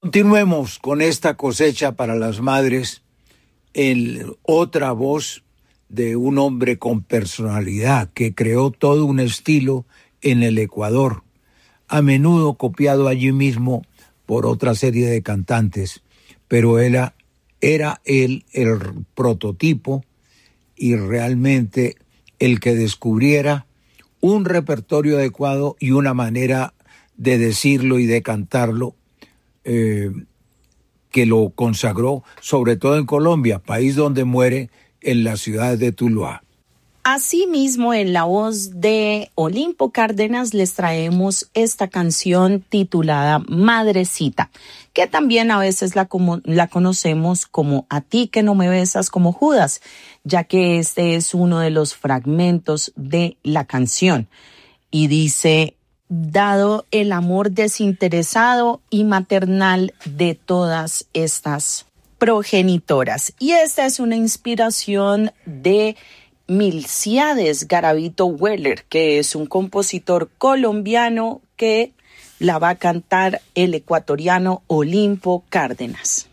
Continuemos con esta cosecha para las madres otra voz de un hombre con personalidad que creó todo un estilo en el Ecuador, a menudo copiado allí mismo por otra serie de cantantes, pero era él el prototipo y realmente el que descubriera un repertorio adecuado y una manera de decirlo y de cantarlo que lo consagró, sobre todo en Colombia, país donde muere en la ciudad de Tuluá. Asimismo, en la voz de Olimpo Cárdenas les traemos esta canción titulada Madrecita, que también a veces la conocemos como A ti que no me besas como Judas, ya que este es uno de los fragmentos de la canción. Y dice: dado el amor desinteresado y maternal de todas estas progenitoras. Y esta es una inspiración de Milciades Garavito Weller, que es un compositor colombiano que la va a cantar el ecuatoriano Olimpo Cárdenas.